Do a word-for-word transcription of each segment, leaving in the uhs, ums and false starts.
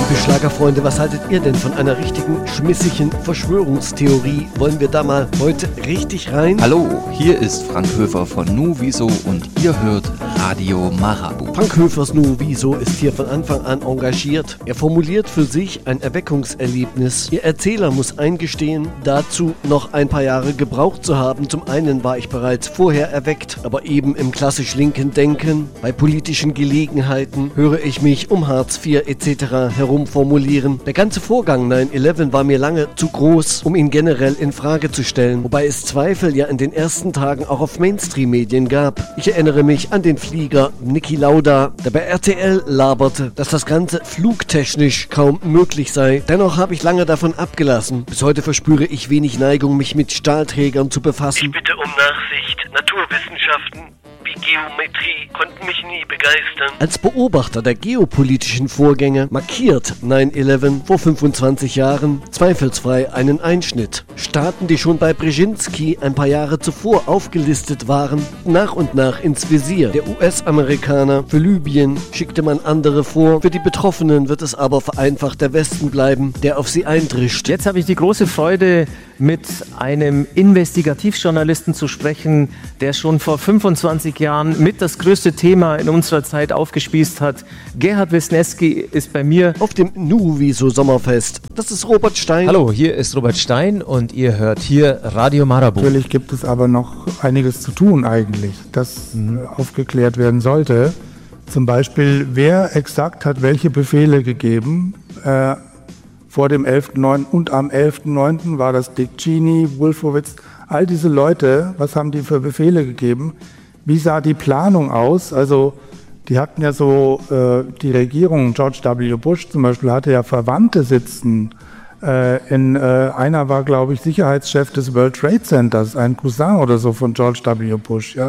Liebe Schlagerfreunde, was haltet ihr denn von einer richtigen, schmissigen Verschwörungstheorie? Wollen wir da mal heute richtig rein? Hallo, hier ist Frank Höfer von Nuviso und ihr hört Radio Marabu. Frank Höfers Nuviso ist hier von Anfang an engagiert. Er formuliert für sich ein Erweckungserlebnis. Ihr Erzähler muss eingestehen, dazu noch ein paar Jahre gebraucht zu haben. Zum einen war ich bereits vorher erweckt, aber eben im klassisch linken Denken. Bei politischen Gelegenheiten höre ich mich um Hartz vier et cetera herumformulieren. Der ganze Vorgang neun elf war mir lange zu groß, um ihn generell in Frage zu stellen, wobei es Zweifel ja in den ersten Tagen auch auf Mainstream-Medien gab. Ich erinnere mich an den Flieger Niki Lauda, der bei R T L laberte, dass das Ganze flugtechnisch kaum möglich sei. Dennoch habe ich lange davon abgelassen. Bis heute verspüre ich wenig Neigung, mich mit Stahlträgern zu befassen. Ich bitte um Nachsicht. Naturwissenschaften wie Geometrie konnten mich nie begeistern. Als Beobachter der geopolitischen Vorgänge markiert neun elf vor fünfundzwanzig Jahren zweifelsfrei einen Einschnitt. Staaten, die schon bei Brzezinski ein paar Jahre zuvor aufgelistet waren, nach und nach ins Visier der U S-Amerikaner. Für Libyen schickte man andere vor. Für die Betroffenen wird es aber vereinfacht der Westen bleiben, der auf sie eindrischt. Jetzt habe ich die große Freude, mit einem Investigativjournalisten zu sprechen, der schon vor fünfundzwanzig Jahren mit das größte Thema in unserer Zeit aufgespießt hat. Gerhard Wisniewski ist bei mir auf dem Nuviso Sommerfest. Das ist Robert Stein. Hallo, hier ist Robert Stein und ihr hört hier Radio Marabu. Natürlich gibt es aber noch einiges zu tun eigentlich, das mhm. aufgeklärt werden sollte. Zum Beispiel, wer exakt hat welche Befehle gegeben. Äh, vor dem elften neunten und am elften neunten war das Dick Cheney, Wolfowitz, all diese Leute, was haben die für Befehle gegeben? Wie sah die Planung aus? Also die hatten ja so, äh, die Regierung, George W. Bush zum Beispiel, hatte ja Verwandte sitzen. Äh, in, äh, einer war, glaube ich, Sicherheitschef des World Trade Centers, ein Cousin oder so von George W. Bush, ja.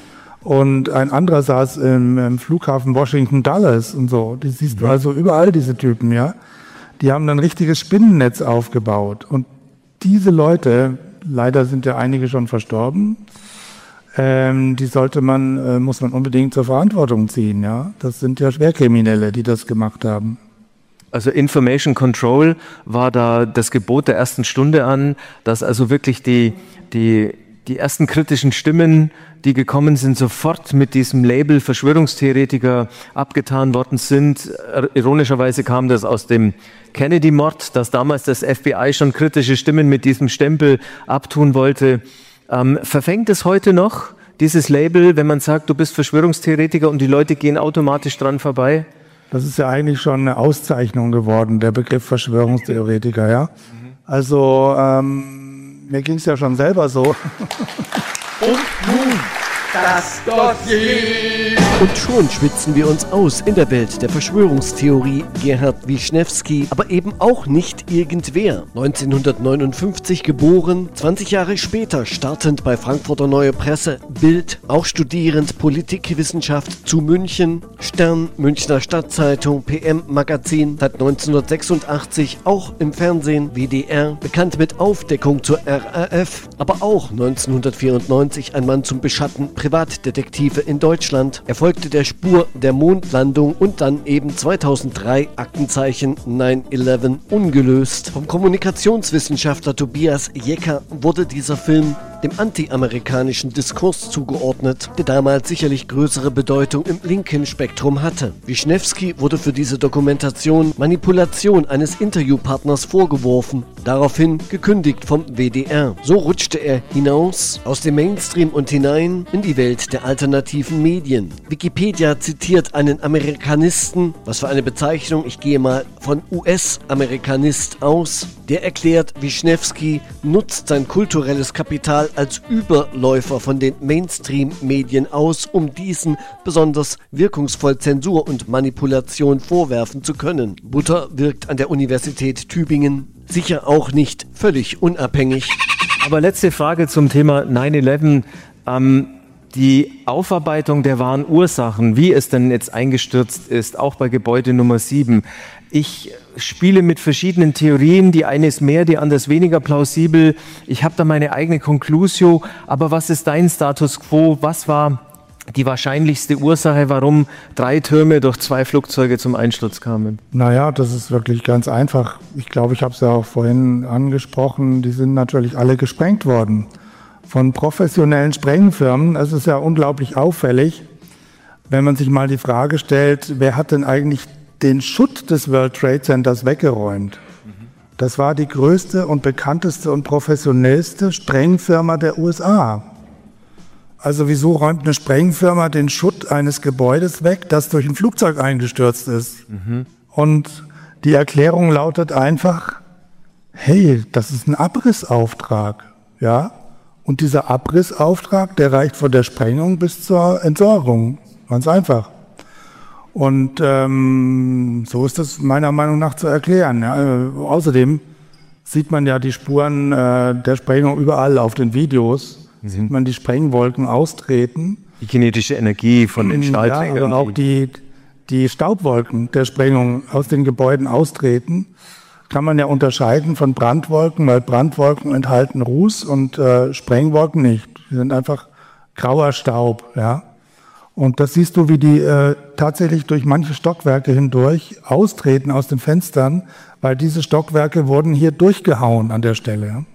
Und ein anderer saß im, im Flughafen Washington Dulles und so. Die siehst du also überall, diese Typen, ja. Die haben dann ein richtiges Spinnennetz aufgebaut. Und diese Leute, leider sind ja einige schon verstorben, ähm, die sollte man, äh, muss man unbedingt zur Verantwortung ziehen, ja. Das sind ja Schwerkriminelle, die das gemacht haben. Also Information Control war da das Gebot der ersten Stunde an, dass also wirklich die, die, die ersten kritischen Stimmen, die gekommen sind, sofort mit diesem Label Verschwörungstheoretiker abgetan worden sind. Ironischerweise kam das aus dem Kennedy-Mord, dass damals das F B I schon kritische Stimmen mit diesem Stempel abtun wollte. Ähm, verfängt es heute noch, dieses Label, wenn man sagt, du bist Verschwörungstheoretiker und die Leute gehen automatisch dran vorbei? Das ist ja eigentlich schon eine Auszeichnung geworden, der Begriff Verschwörungstheoretiker, ja. Mhm. Also, ähm, mir ging es ja schon selber so. Und nun das Dossier. Und schon schwitzen wir uns aus in der Welt der Verschwörungstheorie. Gerhard Wisniewski, aber eben auch nicht irgendwer. neunzehnhundertneunundfünfzig geboren, zwanzig Jahre später startend bei Frankfurter Neue Presse, Bild, auch studierend Politikwissenschaft zu München, Stern, Münchner Stadtzeitung, P M Magazin, seit neunzehnhundertsechsundachtzig auch im Fernsehen, W D R, bekannt mit Aufdeckung zur R A F, aber auch neunzehnhundertvierundneunzig ein Mann zum Beschatten Privatdetektive in Deutschland. Er folgte der Spur der Mondlandung und dann eben zweitausenddrei Aktenzeichen neun elf ungelöst. Vom Kommunikationswissenschaftler Tobias Jecker wurde dieser Film dem anti-amerikanischen Diskurs zugeordnet, der damals sicherlich größere Bedeutung im linken Spektrum hatte. Wisniewski wurde für diese Dokumentation Manipulation eines Interviewpartners vorgeworfen, daraufhin gekündigt vom W D R. So rutschte er hinaus aus dem Mainstream und hinein in die Welt der alternativen Medien. Wikipedia zitiert einen Amerikanisten, was für eine Bezeichnung, ich gehe mal von U S-Amerikanist aus, der erklärt, Wisniewski nutzt sein kulturelles Kapital als Überläufer von den Mainstream-Medien aus, um diesen besonders wirkungsvoll Zensur und Manipulation vorwerfen zu können. Butter wirkt an der Universität Tübingen, sicher auch nicht völlig unabhängig. Aber letzte Frage zum Thema neun elf. Ähm, die Aufarbeitung der wahren Ursachen, wie es denn jetzt eingestürzt ist, auch bei Gebäude Nummer sieben. Ich spiele mit verschiedenen Theorien, die eine ist mehr, die andere ist weniger plausibel. Ich habe da meine eigene Conclusio, aber was ist dein Status quo? Was war die wahrscheinlichste Ursache, warum drei Türme durch zwei Flugzeuge zum Einsturz kamen? Naja, das ist wirklich ganz einfach. Ich glaube, ich habe es ja auch vorhin angesprochen, die sind natürlich alle gesprengt worden von professionellen Sprengfirmen. Es ist ja unglaublich auffällig, wenn man sich mal die Frage stellt, wer hat denn eigentlich den Schutt des World Trade Centers weggeräumt? Das war die größte und bekannteste und professionellste Sprengfirma der U S A. Also wieso räumt eine Sprengfirma den Schutt eines Gebäudes weg, das durch ein Flugzeug eingestürzt ist? Mhm. Und die Erklärung lautet einfach, hey, das ist ein Abrissauftrag, ja? Und dieser Abrissauftrag, der reicht von der Sprengung bis zur Entsorgung. Ganz einfach. Und ähm, so ist das meiner Meinung nach zu erklären. Ja. Außerdem sieht man ja die Spuren äh, der Sprengung überall auf den Videos. Mhm. Sieht man die Sprengwolken austreten. Die kinetische Energie von den Stahlträgern. Ja, aber auch die, die Staubwolken der Sprengung aus den Gebäuden austreten. Kann man ja unterscheiden von Brandwolken, weil Brandwolken enthalten Ruß und äh, Sprengwolken nicht. Die sind einfach grauer Staub, ja. Und das siehst du, wie die äh, tatsächlich durch manche Stockwerke hindurch austreten aus den Fenstern, weil diese Stockwerke wurden hier durchgehauen an der Stelle. Ja.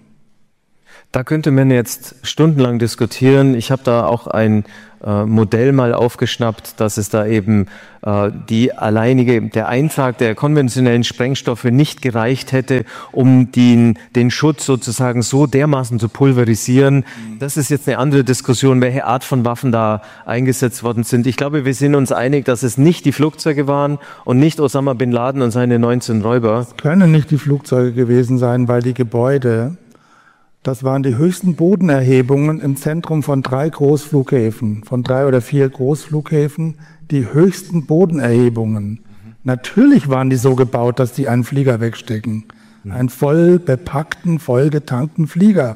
Da könnte man jetzt stundenlang diskutieren. Ich habe da auch ein äh, Modell mal aufgeschnappt, dass es da eben äh, die alleinige, der Eintrag der konventionellen Sprengstoffe nicht gereicht hätte, um den, den Schutt sozusagen so dermaßen zu pulverisieren. Das ist jetzt eine andere Diskussion, welche Art von Waffen da eingesetzt worden sind. Ich glaube, wir sind uns einig, dass es nicht die Flugzeuge waren und nicht Osama Bin Laden und seine neunzehn Räuber. Es können nicht die Flugzeuge gewesen sein, weil die Gebäude, das waren die höchsten Bodenerhebungen im Zentrum von drei Großflughäfen, von drei oder vier Großflughäfen, die höchsten Bodenerhebungen. Mhm. Natürlich waren die so gebaut, dass die einen Flieger wegstecken. Mhm. Einen voll bepackten, voll getankten Flieger.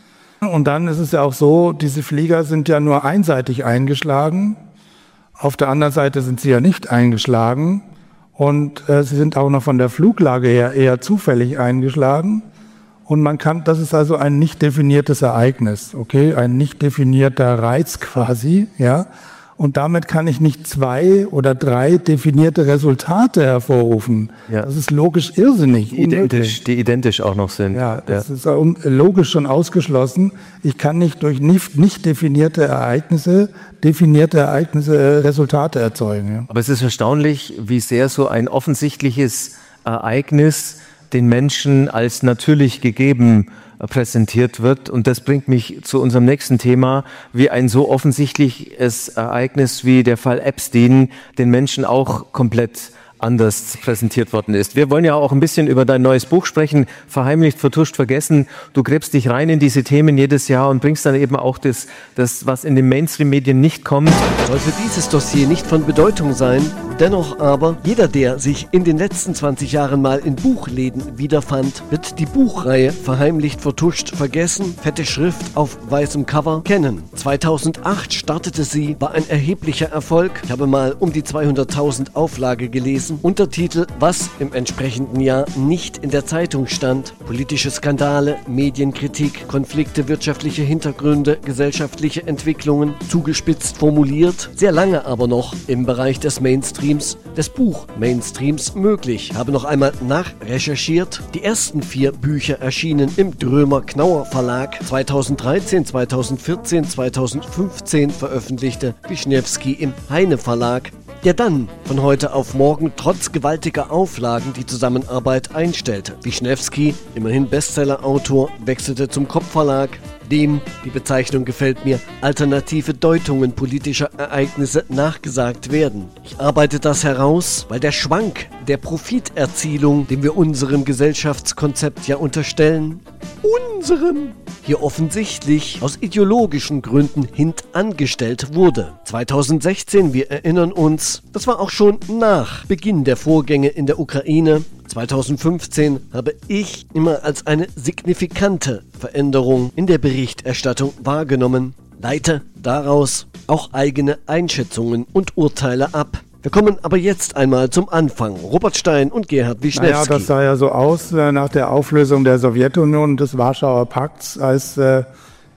Und dann ist es ja auch so, diese Flieger sind ja nur einseitig eingeschlagen. Auf der anderen Seite sind sie ja nicht eingeschlagen. Und äh, sie sind auch noch von der Fluglage her eher zufällig eingeschlagen. Und man kann, das ist also ein nicht definiertes Ereignis, okay, ein nicht definierter Reiz quasi, ja. Und damit kann ich nicht zwei oder drei definierte Resultate hervorrufen. Ja. Das ist logisch irrsinnig. Die identisch, die identisch auch noch sind. Ja, das ja. ist logisch schon ausgeschlossen. Ich kann nicht durch nicht, nicht definierte Ereignisse, definierte Ereignisse Resultate erzeugen. Ja. Aber es ist erstaunlich, wie sehr so ein offensichtliches Ereignis den Menschen als natürlich gegeben präsentiert wird. Und das bringt mich zu unserem nächsten Thema, wie ein so offensichtliches Ereignis wie der Fall Epstein den Menschen auch komplett anders präsentiert worden ist. Wir wollen ja auch ein bisschen über dein neues Buch sprechen, Verheimlicht, Vertuscht, Vergessen. Du gräbst dich rein in diese Themen jedes Jahr und bringst dann eben auch das, das was in den Mainstream-Medien nicht kommt. Sollte dieses Dossier nicht von Bedeutung sein, dennoch aber, jeder, der sich in den letzten zwanzig Jahren mal in Buchläden wiederfand, wird die Buchreihe Verheimlicht, Vertuscht, Vergessen, fette Schrift auf weißem Cover kennen. zweitausendacht startete sie, war ein erheblicher Erfolg. Ich habe mal um die zweihunderttausend Auflage gelesen. Untertitel, was im entsprechenden Jahr nicht in der Zeitung stand. Politische Skandale, Medienkritik, Konflikte, wirtschaftliche Hintergründe, gesellschaftliche Entwicklungen, zugespitzt formuliert, sehr lange aber noch im Bereich des Mainstreams, des Buch-Mainstreams möglich. Habe noch einmal nachrecherchiert. Die ersten vier Bücher erschienen im Drömer-Knauer Verlag. zweitausenddreizehn, zweitausendvierzehn, zweitausendfünfzehn veröffentlichte Wischnewski im Heine Verlag, der dann von heute auf morgen trotz gewaltiger Auflagen die Zusammenarbeit einstellte. Wischnewski, immerhin Bestsellerautor, wechselte zum Kopfverlag, dem, die Bezeichnung gefällt mir, alternative Deutungen politischer Ereignisse nachgesagt werden. Ich arbeite das heraus, weil der Schwank der Profiterzielung, den wir unserem Gesellschaftskonzept ja unterstellen, unserem, hier offensichtlich aus ideologischen Gründen hintangestellt wurde. zweitausendsechzehn, wir erinnern uns, das war auch schon nach Beginn der Vorgänge in der Ukraine. zweitausendfünfzehn habe ich immer als eine signifikante Veränderung in der Berichterstattung wahrgenommen, leite daraus auch eigene Einschätzungen und Urteile ab. Wir kommen aber jetzt einmal zum Anfang. Robert Stein und Gerhard Wischnewski. Naja, das sah ja so aus äh, nach der Auflösung der Sowjetunion und des Warschauer Pakts, als äh,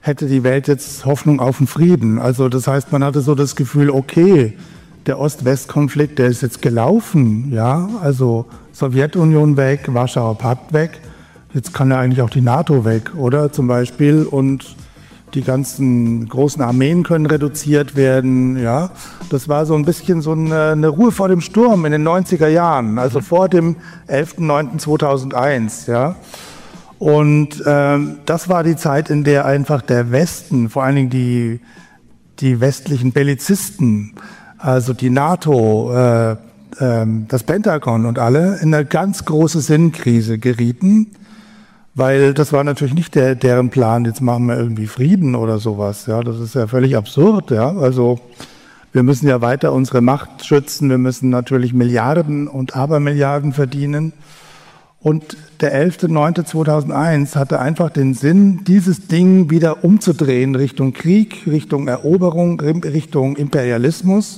hätte die Welt jetzt Hoffnung auf den Frieden. Also das heißt, man hatte so das Gefühl, okay, der Ost-West-Konflikt, der ist jetzt gelaufen, ja, also Sowjetunion weg, Warschauer Pakt weg, jetzt kann ja eigentlich auch die NATO weg, oder zum Beispiel, und die ganzen großen Armeen können reduziert werden, ja. Das war so ein bisschen so eine, eine Ruhe vor dem Sturm in den neunziger Jahren, also vor dem elften neunten zweitausendeins, ja. Und ähm, das war die Zeit, in der einfach der Westen, vor allen Dingen die, die westlichen Bellizisten, also die NATO, äh, äh, das Pentagon und alle, in eine ganz große Sinnkrise gerieten, weil das war natürlich nicht der, deren Plan, jetzt machen wir irgendwie Frieden oder sowas. Ja, das ist ja völlig absurd. Ja, also wir müssen ja weiter unsere Macht schützen, wir müssen natürlich Milliarden und Abermilliarden verdienen. Und der elfte neunte zweitausendeins hatte einfach den Sinn, dieses Ding wieder umzudrehen Richtung Krieg, Richtung Eroberung, Richtung Imperialismus.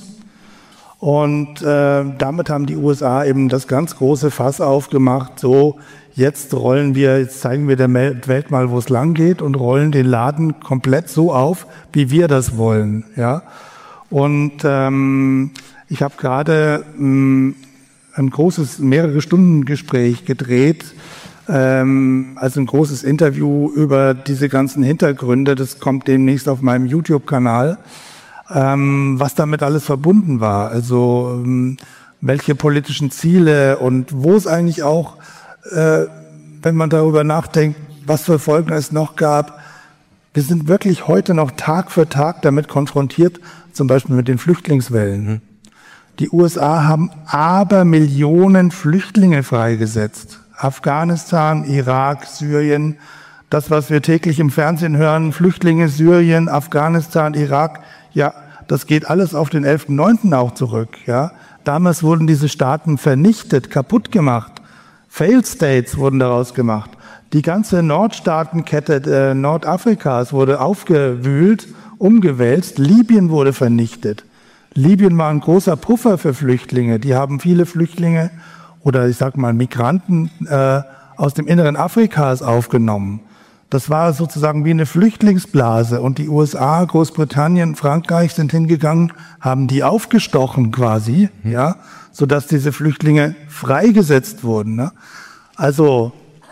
Und äh, damit haben die U S A eben das ganz große Fass aufgemacht, so jetzt rollen wir, jetzt zeigen wir der Welt mal, wo es lang geht und rollen den Laden komplett so auf, wie wir das wollen. Ja. Und ähm, ich habe gerade ähm, ein großes, mehrere Stunden Gespräch gedreht, ähm, also ein großes Interview über diese ganzen Hintergründe, das kommt demnächst auf meinem YouTube-Kanal, ähm, was damit alles verbunden war, also ähm, welche politischen Ziele und wo es eigentlich auch, äh, wenn man darüber nachdenkt, was für Folgen es noch gab, wir sind wirklich heute noch Tag für Tag damit konfrontiert, zum Beispiel mit den Flüchtlingswellen. Die U S A haben aber Millionen Flüchtlinge freigesetzt. Afghanistan, Irak, Syrien, das, was wir täglich im Fernsehen hören, Flüchtlinge, Syrien, Afghanistan, Irak, ja, das geht alles auf den elften neunten auch zurück. Ja. Damals wurden diese Staaten vernichtet, kaputt gemacht. Failed States wurden daraus gemacht. Die ganze Nordstaatenkette äh, Nordafrikas wurde aufgewühlt, umgewälzt. Libyen wurde vernichtet. Libyen war ein großer Puffer für Flüchtlinge. Die haben viele Flüchtlinge oder ich sag mal Migranten äh, aus dem Inneren Afrikas aufgenommen. Das war sozusagen wie eine Flüchtlingsblase und die U S A, Großbritannien, Frankreich sind hingegangen, haben die aufgestochen quasi, mhm. ja, sodass diese Flüchtlinge freigesetzt wurden. Ne? Also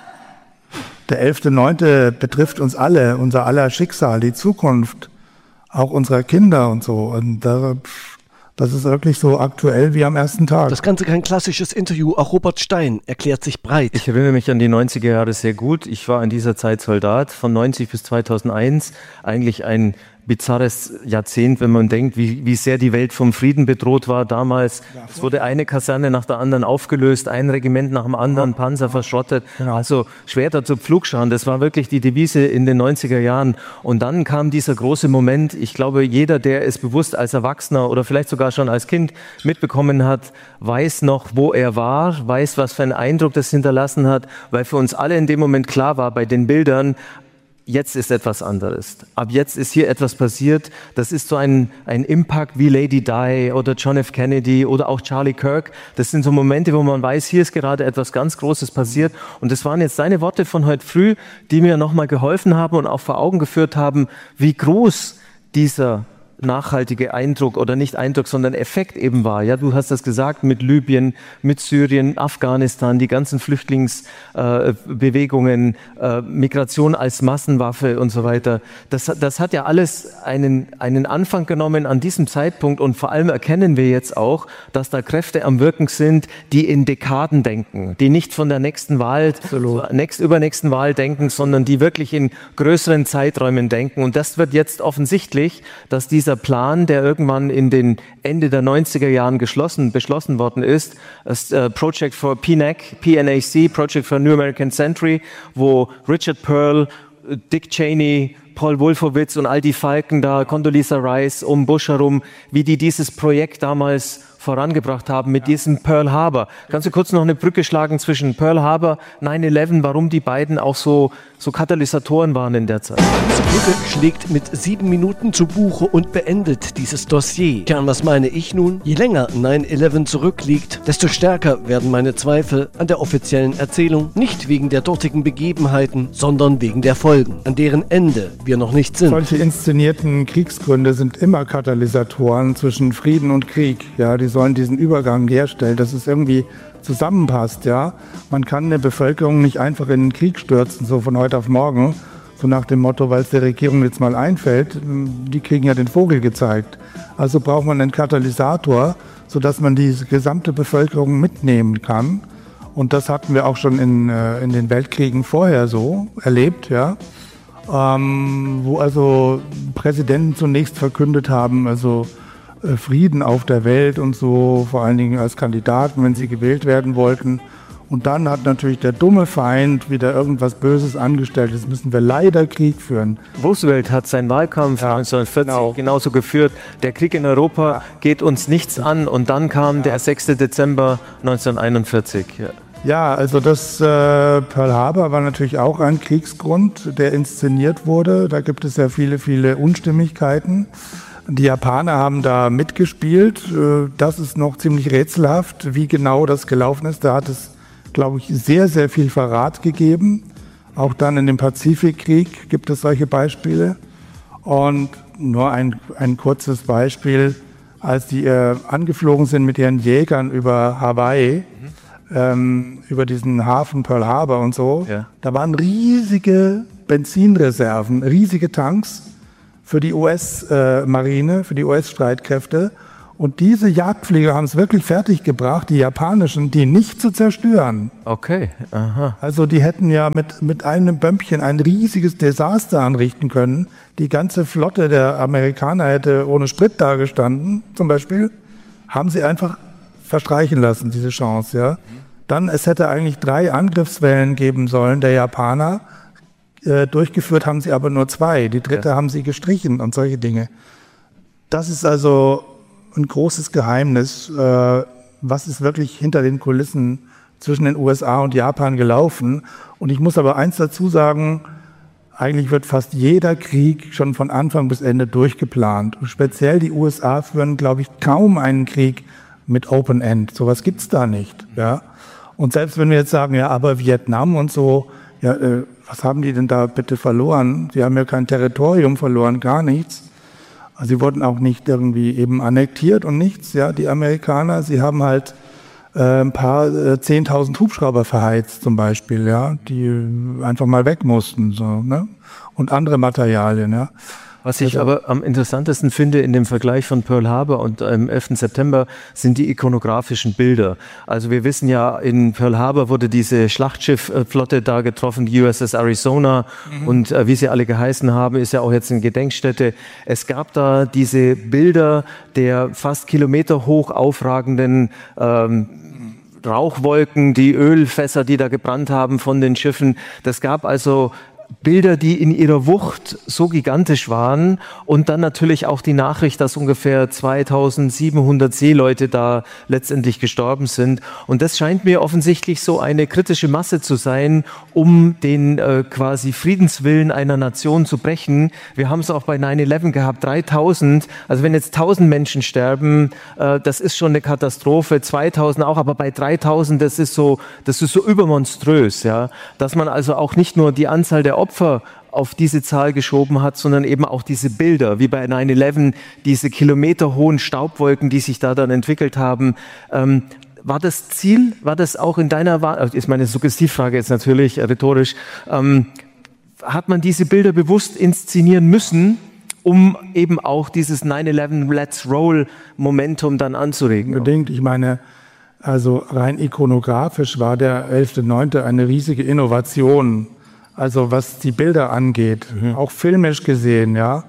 der elfte neunte betrifft uns alle, unser aller Schicksal, die Zukunft, auch unserer Kinder und so. Und da, das ist wirklich so aktuell wie am ersten Tag. Das Ganze kein klassisches Interview. Auch Robert Stein erklärt sich breit. Ich erinnere mich an die neunziger Jahre sehr gut. Ich war in dieser Zeit Soldat, von neunzig bis zweitausendeins. Eigentlich ein bizarres Jahrzehnt, wenn man denkt, wie, wie sehr die Welt vom Frieden bedroht war damals. Ja, es wurde eine Kaserne nach der anderen aufgelöst, ein Regiment nach dem anderen, ja. Panzer verschrottet, genau. Also Schwerter zu Pflugscharen. Das war wirklich die Devise in den neunziger Jahren. Und dann kam dieser große Moment, ich glaube, jeder, der es bewusst als Erwachsener oder vielleicht sogar schon als Kind mitbekommen hat, weiß noch, wo er war, weiß, was für einen Eindruck das hinterlassen hat, weil für uns alle in dem Moment klar war, bei den Bildern, jetzt ist etwas anderes. Ab jetzt ist hier etwas passiert. Das ist so ein, ein Impact wie Lady Di oder John F. Kennedy oder auch Charlie Kirk. Das sind so Momente, wo man weiß, hier ist gerade etwas ganz Großes passiert. Und das waren jetzt seine Worte von heute früh, die mir nochmal geholfen haben und auch vor Augen geführt haben, wie groß dieser nachhaltige Eindruck oder nicht Eindruck, sondern Effekt eben war. Ja, du hast das gesagt mit Libyen, mit Syrien, Afghanistan, die ganzen Flüchtlingsbewegungen, äh, äh, Migration als Massenwaffe und so weiter. Das, das hat ja alles einen, einen Anfang genommen an diesem Zeitpunkt und vor allem erkennen wir jetzt auch, dass da Kräfte am Wirken sind, die in Dekaden denken, die nicht von der nächsten Wahl, nächst, übernächsten Wahl denken, sondern die wirklich in größeren Zeiträumen denken. Und das wird jetzt offensichtlich, dass diese Dieser Plan, der irgendwann in den Ende der neunziger Jahren geschlossen, beschlossen worden ist, das äh, Project for P N A C, P N A C, Project for New American Century, wo Richard Pearl, Dick Cheney, Paul Wolfowitz und all die Falken da, Condoleezza Rice um Bush herum, wie die dieses Projekt damals vorangebracht haben mit diesem Pearl Harbor. Kannst du kurz noch eine Brücke schlagen zwischen Pearl Harbor, nine eleven, warum die beiden auch so, so Katalysatoren waren in der Zeit? Diese Brücke schlägt mit sieben Minuten zu Buche und beendet dieses Dossier. Tja, was meine ich nun? Je länger nine eleven zurückliegt, desto stärker werden meine Zweifel an der offiziellen Erzählung. Nicht wegen der dortigen Begebenheiten, sondern wegen der Folgen, an deren Ende wir noch nicht sind. Solche inszenierten Kriegsgründe sind immer Katalysatoren zwischen Frieden und Krieg. Ja, die sollen diesen Übergang herstellen, dass es irgendwie zusammenpasst. Ja, man kann eine Bevölkerung nicht einfach in den Krieg stürzen, so von heute auf morgen, so nach dem Motto, weil es der Regierung jetzt mal einfällt. Die kriegen ja den Vogel gezeigt. Also braucht man einen Katalysator, sodass man die gesamte Bevölkerung mitnehmen kann. Und das hatten wir auch schon in, in den Weltkriegen vorher so erlebt, ja. Ähm, wo also Präsidenten zunächst verkündet haben, also äh, Frieden auf der Welt und so, vor allen Dingen als Kandidaten, wenn sie gewählt werden wollten. Und dann hat natürlich der dumme Feind wieder irgendwas Böses angestellt. Jetzt müssen wir leider Krieg führen. Roosevelt hat seinen Wahlkampf ja, neunzehnhundertvierzig genau. genauso geführt. Der Krieg in Europa ja. geht uns nichts an. Und dann kam ja. der sechster Dezember neunzehnhunderteinundvierzig. Ja. Ja, also das äh, Pearl Harbor war natürlich auch ein Kriegsgrund, der inszeniert wurde. Da gibt es ja viele, viele Unstimmigkeiten. Die Japaner haben da mitgespielt. Äh, das ist noch ziemlich rätselhaft, wie genau das gelaufen ist. Da hat es, glaube ich, sehr, sehr viel Verrat gegeben. Auch dann in dem Pazifikkrieg gibt es solche Beispiele. Und nur ein, ein kurzes Beispiel, als die äh, angeflogen sind mit ihren Jägern über Hawaii, mhm. Ähm, über diesen Hafen Pearl Harbor und so, ja. da waren riesige Benzinreserven, riesige Tanks für die U S-Marine, äh, für die U S-Streitkräfte. Und diese Jagdflieger haben es wirklich fertiggebracht, die japanischen, die nicht zu zerstören. Okay, aha. Also die hätten ja mit, mit einem Bömpchen ein riesiges Desaster anrichten können. Die ganze Flotte der Amerikaner hätte ohne Sprit dagestanden, zum Beispiel. Haben sie einfach verstreichen lassen, diese Chance, ja. Dann, es hätte eigentlich drei Angriffswellen geben sollen, der Japaner. Äh, durchgeführt haben sie aber nur zwei. Die dritte ja. haben sie gestrichen und solche Dinge. Das ist also ein großes Geheimnis. Äh, was ist wirklich hinter den Kulissen zwischen den U S A und Japan gelaufen? Und ich muss aber eins dazu sagen, eigentlich wird fast jeder Krieg schon von Anfang bis Ende durchgeplant. Und speziell die U S A führen, glaube ich, kaum einen Krieg mit Open End. Sowas gibt's da nicht. Ja? Und selbst wenn wir jetzt sagen, ja, aber Vietnam und so, ja, äh, was haben die denn da bitte verloren? Sie haben ja kein Territorium verloren, gar nichts. Also sie wurden auch nicht irgendwie eben annektiert und nichts, ja, die Amerikaner. Sie haben halt äh, ein paar äh, zehntausend Hubschrauber verheizt zum Beispiel, ja, die einfach mal weg mussten, so, ne? Und andere Materialien, ja. Was ich aber am interessantesten finde in dem Vergleich von Pearl Harbor und dem elften September sind die ikonografischen Bilder. Also wir wissen ja, in Pearl Harbor wurde diese Schlachtschiffflotte da getroffen, die U S S Arizona mhm. und äh, wie sie alle geheißen haben, ist ja auch jetzt eine Gedenkstätte. Es gab da diese Bilder der fast kilometerhoch aufragenden ähm, Rauchwolken, die Ölfässer, die da gebrannt haben von den Schiffen. Das gab also Bilder, die in ihrer Wucht so gigantisch waren und dann natürlich auch die Nachricht, dass ungefähr zweitausendsiebenhundert Seeleute da letztendlich gestorben sind. Und das scheint mir offensichtlich so eine kritische Masse zu sein, um den äh, quasi Friedenswillen einer Nation zu brechen. Wir haben es auch bei nine eleven gehabt, dreitausend. Also wenn jetzt tausend Menschen sterben, äh, das ist schon eine Katastrophe, zweitausend auch, aber bei dreitausend, das ist so, das ist so übermonströs, ja, dass man also auch nicht nur die Anzahl der Opfer auf diese Zahl geschoben hat, sondern eben auch diese Bilder, wie bei nine eleven, diese kilometerhohen Staubwolken, die sich da dann entwickelt haben. Ähm, war das Ziel, war das auch in deiner Wahl, ist meine Suggestivfrage jetzt natürlich äh, rhetorisch, ähm, hat man diese Bilder bewusst inszenieren müssen, um eben auch dieses nine eleven Let's Roll Momentum dann anzuregen? Unbedingt, ich meine, also rein ikonografisch war der elfter neunte eine riesige Innovation. Also was die Bilder angeht, mhm. auch filmisch gesehen, ja.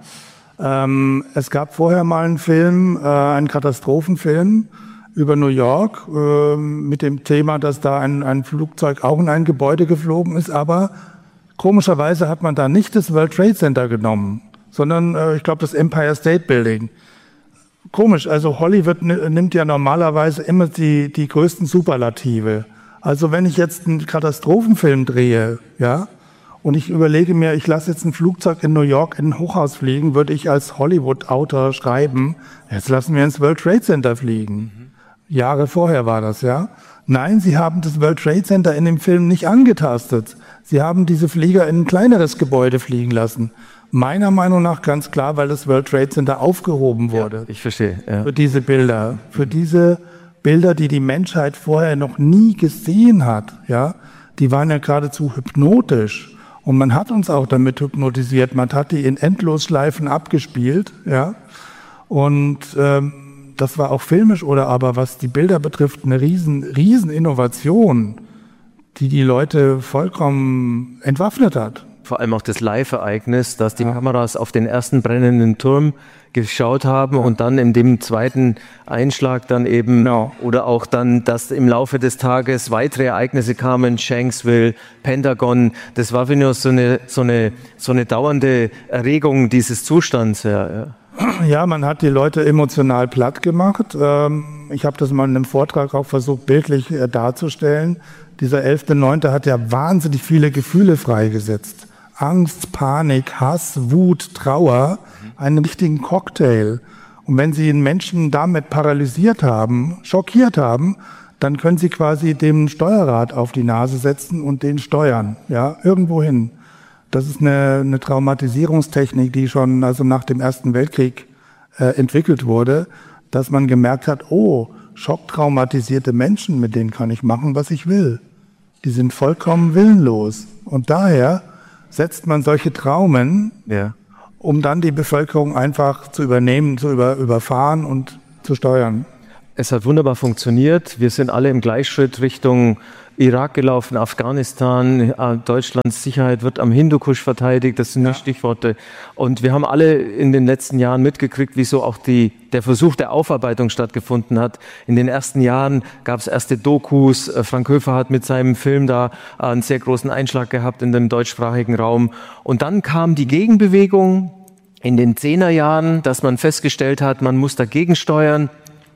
Ähm, es gab vorher mal einen Film, äh, einen Katastrophenfilm über New York äh, mit dem Thema, dass da ein, ein Flugzeug auch in ein Gebäude geflogen ist, aber komischerweise hat man da nicht das World Trade Center genommen, sondern äh, ich glaube das Empire State Building. komisch. Also Hollywood nimmt ja normalerweise immer die, die größten Superlative. Also wenn ich jetzt einen Katastrophenfilm drehe, ja, und ich überlege mir, ich lasse jetzt ein Flugzeug in New York in ein Hochhaus fliegen, würde ich als Hollywood-Autor schreiben, jetzt lassen wir ins World Trade Center fliegen. Mhm. Jahre vorher war das, ja. Nein, sie haben das World Trade Center in dem Film nicht angetastet. Sie haben diese Flieger in ein kleineres Gebäude fliegen lassen. Meiner Meinung nach ganz klar, weil das World Trade Center aufgehoben wurde. Ja, ich verstehe. Ja. Für diese Bilder. Für diese Bilder, die die Menschheit vorher noch nie gesehen hat, ja. Die waren ja geradezu hypnotisch. Und man hat uns auch damit hypnotisiert. Man hat die in Endlosschleifen abgespielt, ja. Und ähm, das war auch filmisch oder aber, was die Bilder betrifft, eine riesen, riesen Innovation, die die Leute vollkommen entwaffnet hat. Vor allem auch das Live-Ereignis, dass die ja. Kameras auf den ersten brennenden Turm geschaut haben und dann in dem zweiten Einschlag dann eben, no. oder auch dann, dass im Laufe des Tages weitere Ereignisse kamen, Shanksville, Pentagon, das war für uns so eine, so eine, so eine dauernde Erregung dieses Zustands. Ja, ja. Ja, man hat die Leute emotional platt gemacht. Ich habe das mal in einem Vortrag auch versucht, bildlich darzustellen. Dieser elfter neunte hat ja wahnsinnig viele Gefühle freigesetzt. Angst, Panik, Hass, Wut, Trauer, einen richtigen Cocktail. Und wenn Sie einen Menschen damit paralysiert haben, schockiert haben, dann können Sie quasi dem Steuerrad auf die Nase setzen und den steuern, ja, irgendwo hin. Das ist eine, eine Traumatisierungstechnik, die schon also nach dem Ersten Weltkrieg äh, entwickelt wurde, dass man gemerkt hat, oh, schocktraumatisierte Menschen, mit denen kann ich machen, was ich will. Die sind vollkommen willenlos. Und daher setzt man solche Traumen, ja. um dann die Bevölkerung einfach zu übernehmen, zu über, überfahren und zu steuern. Es hat wunderbar funktioniert. Wir sind alle im Gleichschritt Richtung Irak gelaufen, Afghanistan, Deutschlands Sicherheit wird am Hindukusch verteidigt, das sind ja. die Stichworte. Und wir haben alle in den letzten Jahren mitgekriegt, wieso auch die, der Versuch der Aufarbeitung stattgefunden hat. In den ersten Jahren gab es erste Dokus. Frank Höfer hat mit seinem Film da einen sehr großen Einschlag gehabt in dem deutschsprachigen Raum. Und dann kam die Gegenbewegung in den Zehnerjahren, dass man festgestellt hat, man muss dagegen steuern.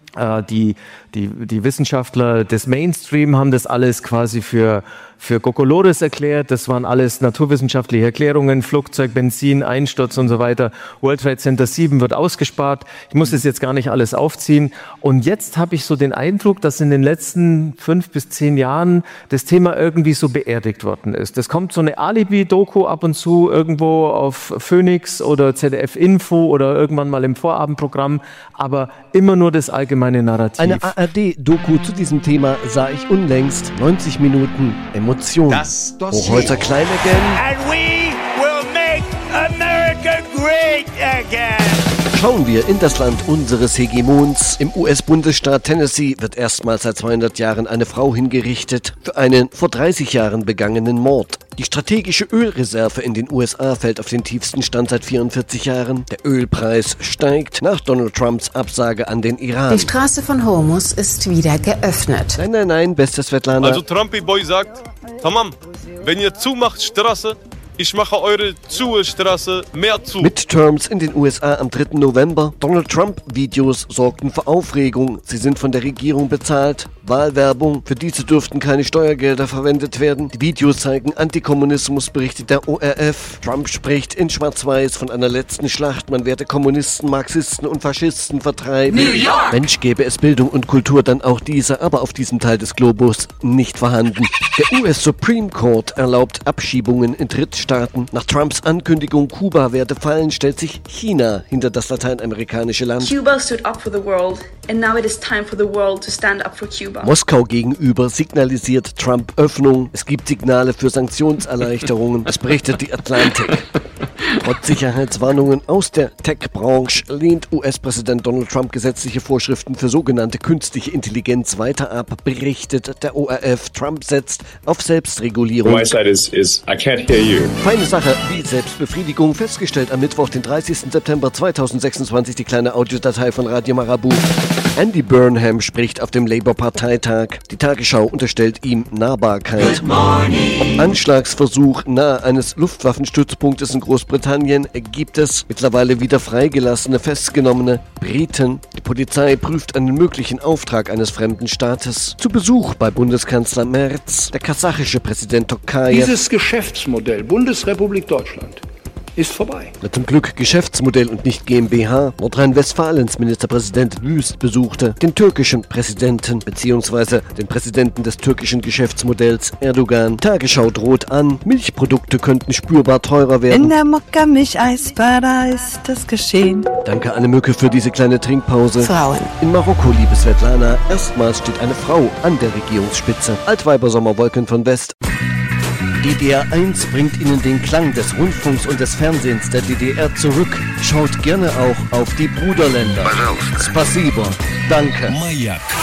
Die, die, die Wissenschaftler des Mainstream haben das alles quasi für, für Kokolores erklärt. Das waren alles naturwissenschaftliche Erklärungen, Flugzeug, Benzin, Einsturz und so weiter. World Trade Center sieben wird ausgespart. Ich muss das jetzt gar nicht alles aufziehen. Und jetzt habe ich so den Eindruck, dass in den letzten fünf bis zehn Jahren das Thema irgendwie so beerdigt worden ist. Es kommt so eine Alibi-Doku ab und zu irgendwo auf Phoenix oder Z D F Info oder irgendwann mal im Vorabendprogramm, aber immer nur das allgemeine Narrativ. Eine A R D-Doku zu diesem Thema sah ich unlängst. neunzig Minuten Emotion. Das Dossier. Hochholzer Klein again. And we will make America great again. Schauen wir in das Land unseres Hegemons. Im U S-Bundesstaat Tennessee wird erstmals seit zweihundert Jahren eine Frau hingerichtet für einen vor dreißig Jahren begangenen Mord. Die strategische Ölreserve in den U S A fällt auf den tiefsten Stand seit vierundvierzig Jahren. Der Ölpreis steigt nach Donald Trumps Absage an den Iran. Die Straße von Hormuz ist wieder geöffnet. Nein, nein, nein, beste Svetlana. Also Trumpy Boy sagt, tamam, wenn ihr zumacht Straße, ich mache eure Zustraße mehr zu. Midterms in den U S A am dritten November. Donald Trump-Videos sorgten für Aufregung. Sie sind von der Regierung bezahlt. Wahlwerbung. Für diese dürften keine Steuergelder verwendet werden. Die Videos zeigen Antikommunismus, berichtet der O R F. Trump spricht in Schwarz-Weiß von einer letzten Schlacht. Man werde Kommunisten, Marxisten und Faschisten vertreiben. New York! Mensch, gäbe es Bildung und Kultur, dann auch diese, aber auf diesem Teil des Globus nicht vorhanden. Der U S Supreme Court erlaubt Abschiebungen in Drittstaaten. Nach Trumps Ankündigung, Kuba werde fallen, stellt sich China hinter das lateinamerikanische Land. Cuba stood up for the world, and now it is time for the world to stand up for Cuba. Moskau gegenüber signalisiert Trump Öffnung. Es gibt Signale für Sanktionserleichterungen. Es berichtet die Atlantic. Trotz Sicherheitswarnungen aus der Tech-Branche lehnt U S-Präsident Donald Trump gesetzliche Vorschriften für sogenannte künstliche Intelligenz weiter ab, berichtet der O R F. Trump setzt auf Selbstregulierung. My side is, is, I can't hear you. Feine Sache wie Selbstbefriedigung, festgestellt am Mittwoch, den dreißigsten September zweitausendsechsundzwanzig, die kleine Audiodatei von Radio Marabu. Andy Burnham spricht auf dem Labour-Parteitag. Die Tagesschau unterstellt ihm Nahbarkeit. Ob Anschlagsversuch nahe eines Luftwaffenstützpunktes in Großbritannien gibt es mittlerweile wieder freigelassene, festgenommene Briten. Die Polizei prüft einen möglichen Auftrag eines fremden Staates. Zu Besuch bei Bundeskanzler Merz, der kasachische Präsident Tokayev. Dieses Geschäftsmodell Bundesrepublik Deutschland ist vorbei. Zum Glück Geschäftsmodell und nicht GmbH. Nordrhein-Westfalens Ministerpräsident Wüst besuchte den türkischen Präsidenten bzw. den Präsidenten des türkischen Geschäftsmodells Erdogan. Tagesschau droht an, Milchprodukte könnten spürbar teurer werden. In der Mokka-Milch-Eisbar, da ist das geschehen. Danke Anne Mücke für diese kleine Trinkpause. Frauen. In Marokko, liebe Svetlana, erstmals steht eine Frau an der Regierungsspitze. Altweiber-Sommerwolken von West. D D R eins bringt Ihnen den Klang des Rundfunks und des Fernsehens der D D R zurück. Schaut gerne auch auf die Bruderländer. Spasibo. Danke. Маяк.